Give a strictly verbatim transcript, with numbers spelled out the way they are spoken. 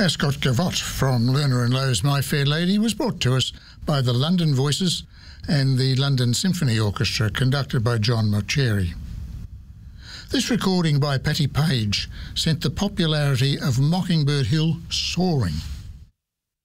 Ascot Gavotte from Lerner and Lowe's My Fair Lady was brought to us by the London Voices and the London Symphony Orchestra, conducted by John Mauceri. This recording by Patti Page sent the popularity of Mockingbird Hill soaring.